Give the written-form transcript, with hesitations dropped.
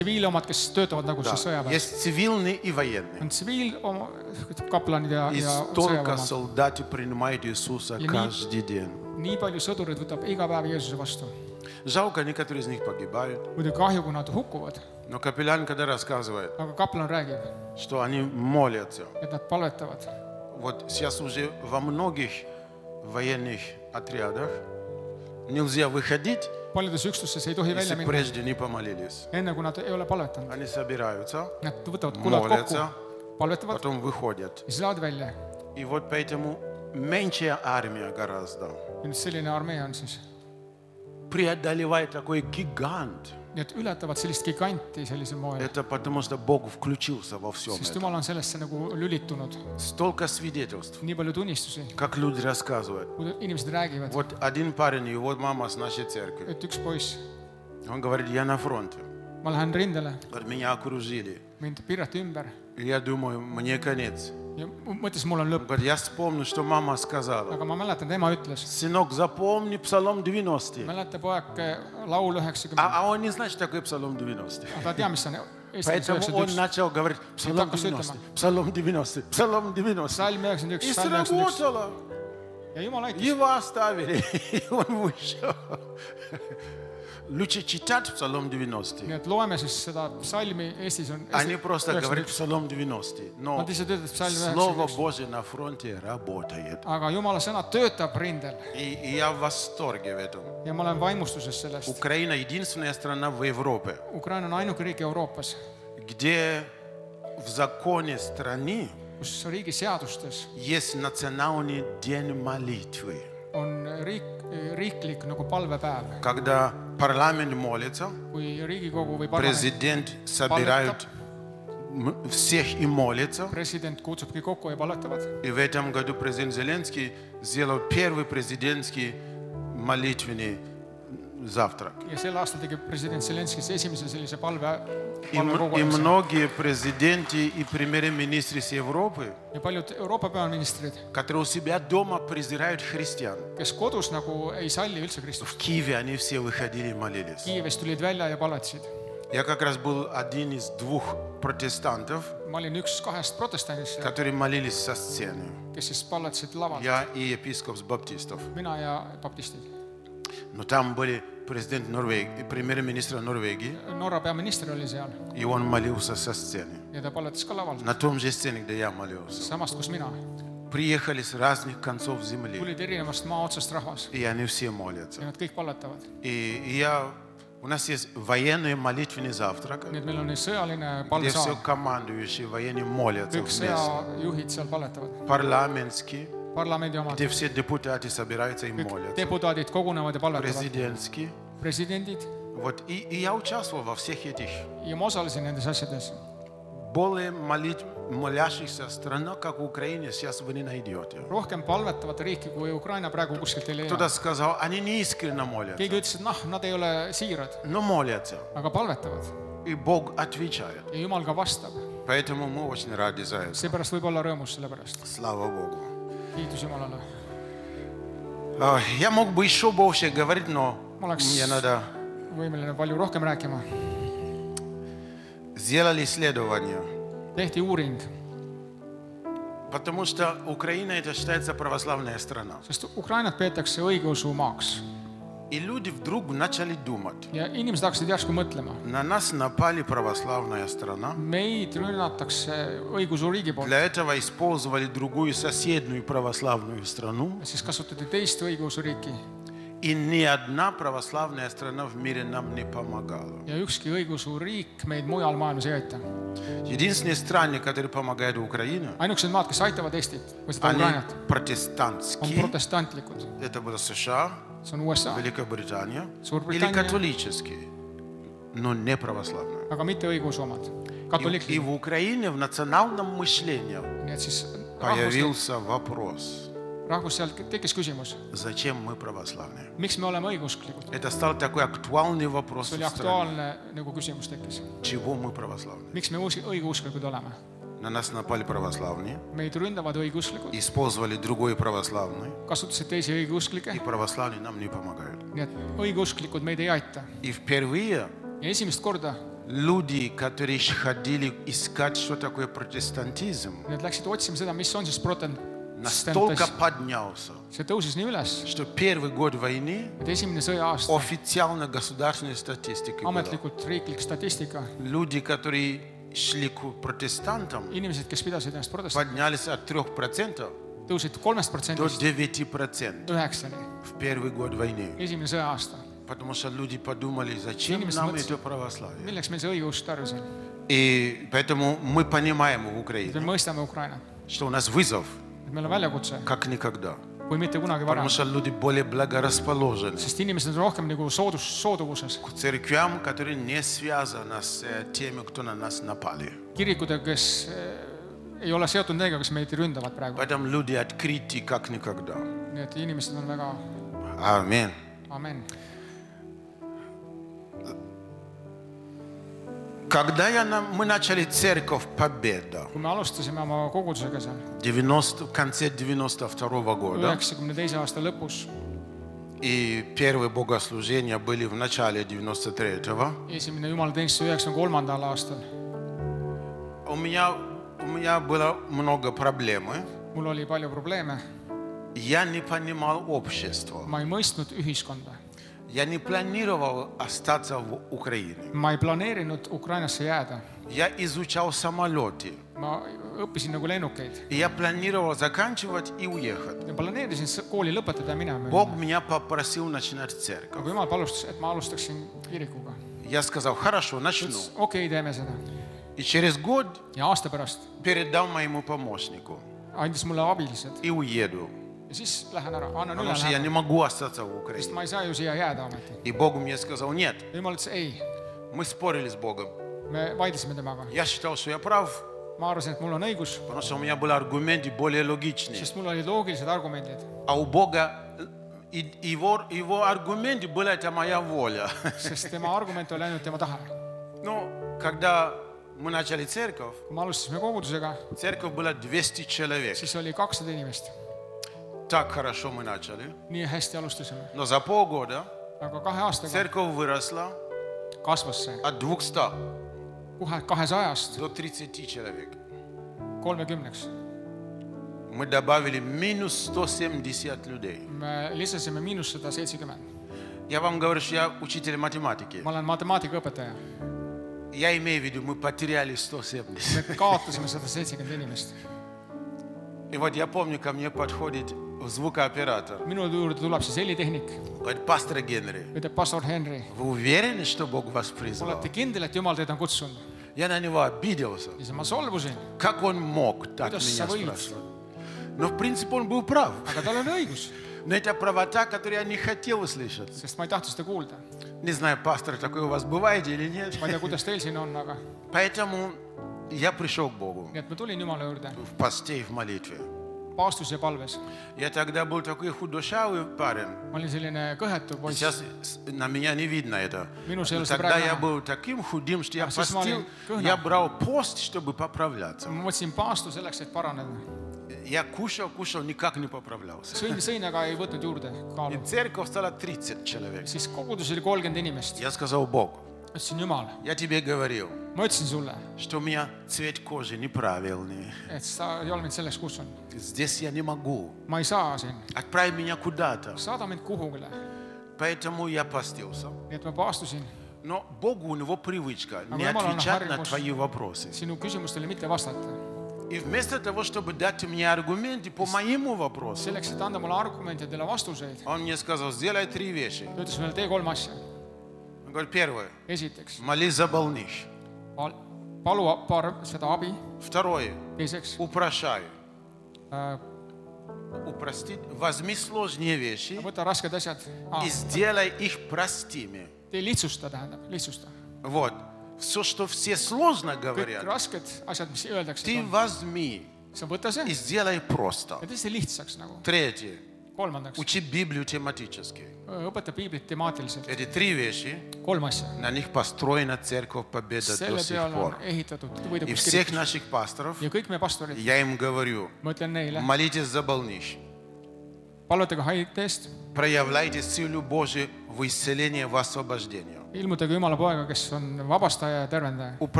tsiviilomad, kes töötavad nagu siis sõjaväes. Есть цивильные и военные. On tsiviilkaplanid ja И столько sõjaväemad. солдат принимают Иисуса каждый день. Nii palju sõdurid võtab iga päev Jeesuse vastu. Жалко, некоторые из них погибают. Muidugi kahju, kui nad hukkuvad. Но капеллан, когда рассказывает, Aga kaplan räägib, что они молятся, et nad palvetavad. вот сейчас уже во многих военных отрядах нельзя выходить, Paljudes üksustes ei tohi välja если minna, прежде не помолились. enne kui nad ei ole palvetanud. Они собираются, Nad võtavad kulad kokku, молятся, palvetavad потом выходят. ja siis lähevad välja. И вот поэтому меньшая армия гораздо Ja nüüd selline armee on siis. преодолевает такой гигант. Nii et ületavad sellist giganti sellisel moel. Это потому, что Бог включился во всем Sest этом. Jumal on sellesse nagu lülitunud. Столько свидетельств, Nii palju tunnistusi, как люди рассказывают. kui inimesed räägivad. Вот один парень, его мама с нашей церкви. Et üks poiss, Он говорит, я на фронте. ma lähen rindele, Говорит, меня окружили. mind piirati ümber И я думаю, мне конец. ja mõtles, mul on Он lõpp. говорит, я вспомню, что мама сказала. Aga ma mäletan, tema ütles, Сынок, запомни Псалом 90. mäleta poeg laul 90. А он не знает, что такое Псалом 90. Aga ta tea, mis on Eesti Поэтому он 91. начал говорить Псалом так, 90, Псалом 90, Псалом 90. Salm 91, И Salm 91. сработало. Ja Jumal aitas. Его оставили, и он вышел. Лучше читать Псалом 90. Nii et loeme siis seda psalmi, Eestis on Они просто говорят 91. Псалом 90. Но Nad lihtsalt ütlevad psalm Слово 91. Божье на фронте работает. Aga Jumala sõna töötab rindel И я в восторге в этом. ja ma olen vaimustuses sellest. Украина единственная страна в Европе, Ukraina on ainuke riik Euroopas, где в законе страны kus riigi seadustes есть национальный день молитвы. on riiklik nagu palvepäev. Когда парламент молится, Kui Riigikogu või parlament, президент собирает всех и молится. president kutsubki kokku ja palvetavad. И в этом году президент Зеленский сделал первый президентский молитвенный завтрак. Ja sel aastal tegi president Zelenskis esimese sellise palve И kogunemise. многие президенты и премьер-министры с Европы, Ja paljud Euroopa peaministrid, которые у себя дома презирают христиан, kes kodus nagu ei salli üldse Kristust, в Киеве они все выходили и молились. Kiievist tulid välja ja palvetasid. Я как раз был один из двух протестантов, Ma olin üks kahest protestandist, которые молились со сцены. kes siis palvetasid laval. Я и епископ баптистов. Mina ja baptistid. Но там были президент Норвегии, премьер-министр Норвегии, Norra peaminister oli seal и он молился со сцены. ja ta palvetas ka laval. На том же сцене, где я молился. Samast, kus mina. Приехали с разных концов земли, Tulid erinevast maa otsast rahvas и они все молятся. ja nad kõik palvetavad. И у нас есть военный молитвенный завтрак, Nii et meil on nüüd sõjaline где все palvesaal. командующие военные молятся Kõik вместе. sõjajuhid seal palvetavad. Парламентский, Parlamendi omad, где все депутаты собираются и kõik молятся. deputaadid kogunevad ja palvetavad. Президентский. Presidendid Вот, и я участвовал во всех этих. ja ma osalesin nendes asjades. Более молящихся страна, как в Украине, сейчас вы не найдете. Rohkem palvetavat riiki kui Ukraina praegu kuskilt ei leia. Кто-то сказал, они не искренне молятся, Keegi ütles, et nad ei ole siirad, но молятся. aga palvetavad. И Бог отвечает. Ja Jumal ka vastab. Поэтому мы очень рады за это. Seepärast võib olla rõõmus selle pärast. Слава Богу. Kiitus Jumalale. Я мог бы еще больше говорить, но Ma oleks мне надо... võimeline palju rohkem rääkima. Сделали исследование, Tehti uuring, потому что Украина это считается православная страна. sest Ukrainat peetakse õigeusu maaks. И люди вдруг начали думать, Ja inimesed hakkasid järsku mõtlema. на нас напали православная страна. Meid rünnatakse õigeusu riigi poolt. Для этого использовали другую соседнюю православную страну. Siis kasutati teist õigeusu riiki. И ни одна православная страна в мире нам не помогала. Ja ükski õigeusu riik meid mujal maailmas ei aita. Единственные страны, которые помогают Украине, Ainukesed maad, kes aitavad Eestit või seda они Ukrainat, on протестантские. protestantlikud. Это было США, See on USA, Великобритания, или Suurbritannia, католические, но не православные. aga mitte õigeusu omad. И Katoliikid. в Украине в национальном мышлении Nii et siis появился вопрос, rahvus seal tekkis küsimus, зачем мы православные? miks me oleme õigeusklikud. Это стал такой актуальный вопрос See в oli стране. aktuaalne nagu küsimus tekkis. Чего мы православные? Miks me õigeusklikud oleme? На нас напали православные, Meid ründavad õigeusklikud, использовали другой православный, kasutasid teisi õigeusklikke, и православные нам не помогают. nii et õigeusklikud meid ei aita. И впервые Ja esimest korda люди, которые ходили искать, что такое протестантизм, Need läksid otsima seda, mis on siis настолько protestantism. поднялся, See tõusis nii üles, что первый год войны et esimene sõja-aasta официально государственной статистикой было. ametlikult riiklik statistika, Люди, которые шли к протестантам, inimesed, kes pidasid ennast protestantideks, поднялись от 3% tõusid до 3%-st 9% 9%-ni, в первый год войны. esimene sõja-aasta. Потому что люди подумали, зачем Inimesed нам mõtlesid, это православие. milleks meil see õigeusk tarvis on? И поэтому мы понимаем в Me Украине, mõistame Ukraina, что у нас вызов, et meil on väljakutse, как никогда. kui mitte kunagi varem. Потому что люди более благорасположены Sest inimesed on rohkem nagu sooduvuses. к церквям, которые не связаны с теми, кто на нас напали. Kirikudega, kes ei ole seotud nendega, kes meid ründavad praegu. Поэтому люди открыты, как никогда. Nii et inimesed on väga, Аминь. amen. Когда мы начали церковь Победа Kui me alustasime oma kogudusega seal в конце 92 года, 92. aasta lõpus, и первые богослужения были в начале 93-го, esimene jumalateenistus 93. aastal, у меня было много проблем. mul oli palju probleeme. Я не понимал общество. Ma ei mõistnud ühiskonda. Я не планировал остаться в Украине. Ma ei planeerinud Ukrainasse jääda. Я изучал самолеты. Ma õppisin nagu lennukeid. И я планировал заканчивать и уехать. Ja planeerisin kooli lõpetada ja minema. Бог меня попросил начинать церковь. Aga Jumal palus, et ma alustaksin kirikuga. Я сказал, хорошо, начну. Ütles, okei, teeme seda. И через год Ja aasta pärast передал моему помощнику. andis mulle abilised. И уеду. Ja siis lähen ära, annan Потому üle что я lähema. не могу остаться в Sest Украине. ma ei saa ju siia jääda ometi. И Бог мне сказал, нет. Ja Jumal ütles, ei, Мы спорили с Богом. me vaidlesime temaga. Я считал, что я прав, Ma arvasin, et mul on õigus, потому что у меня были аргументы более логичные. sest mul olid loogilised argumendid. А у Бога его аргументы были, это моя воля. Sest tema argument oli ainult tema tahe. Ну, когда мы начали церковь, Kui me alustasime kogudusega, церковь была 200 человек. siis oli 200 inimest. Так хорошо мы начали. Nii hästi alustasime. Но за полгода Aga 2 aastaga церковь выросла kasvas see от 200 kohe 200-st до 30 человек. 30-ks. Мы добавили минус 170 людей. Me lisasime -170. Я вам говорю, что я учитель математики. Ma olen matemaatikaõpetaja. Я имею в виду, мы потеряли 170. Me kaotasime 170 inimest. И вот я помню, ко мне подходит звукооператор. Minu juurde tuleb siis helitehnik. Говорит, пастор Генри, Ütleb pastor Henry, вы уверены, что Бог вас призвал? olete kindel, et Jumal teid on kutsunud? Я на него обиделся. Ja siis ma solvusin. Как он мог так Kuidas меня sa võid? спрашивать? Но в принципе он был прав. Aga tal oli õigus, Но это правота, которую я не хотел услышать. sest ma ei tahtnud seda kuulda. Не знаю, пастор, такое у вас бывает или нет. Ma ei tea, kuidas teil siin on, aga Поэтому я пришел к Богу nii et ma tulin Jumala juurde в посте и в молитве. paastus ja palves. Я тогда был такой худощавый парень. Ma olin selline kõhetu poiss. Сейчас на меня не видно это. Minus ei Но ole seda тогда praegu я näha. был таким худым, что я А сейчас постил, ma olin kõhna. я брал пост, чтобы поправляться. Ma võtsin paastu selleks, et paraneda. Я кушал, никак не поправлялся. Sõin, aga ei võtnud juurde И kaalu. церковь стала 30 человек. Siis kogudus oli 30 inimest. Я сказал, Бог, Ütlesin, Jumal, я тебе говорил, ma ütlesin sulle, что у меня цвет кожи неправильный. et sa ei ole mind selleks kutsunud. Здесь я не могу. Ma ei saa siin. Отправь меня куда-то. Saada mind kuhugile. Поэтому я постился. Nii et ma paastusin. Но Богу у него привычка не jumal on отвечать на harjumus твои вопросы. Sinu küsimustele mitte vastata. И вместо того, чтобы дать мне аргументы по моему вопросу, Selleks, et anda mulle argumentidele vastuseid, он мне сказал, сделай 3 вещи. ta ütles mulle, tee 3 asja. Он говорит, первое, Esiteks, молись за больных. palu seda abi. Второе, Teiseks, упрощай. Упростить, возьми сложные вещи võta rasked asjad. и сделай их простыми. Tee lihtsusta, tähendab, lihtsusta. Вот. Все, что все сложно Kõik говорят, rasked asjad, mis öeldakse, ты возьми sa võta и see сделай просто. ja tee see lihtsaks nagu. Третье, Kolmandaks, учи Библию тематически. õpeta piiblit temaatiliselt. Эти 3 вещи, 3 asja. на них построена церковь Победа до Selle сих peale on пор. ehitatud И võidukus всех kirikus. наших пасторов Ja kõik meie pastorid, я им говорю, ma ütlen neile, молитесь за больных, palvetage haigete eest, проявляйте силу Божию в исцелении, в освобождении. ilmutage Jumala poega, kes on vabastaja ja tervendaja.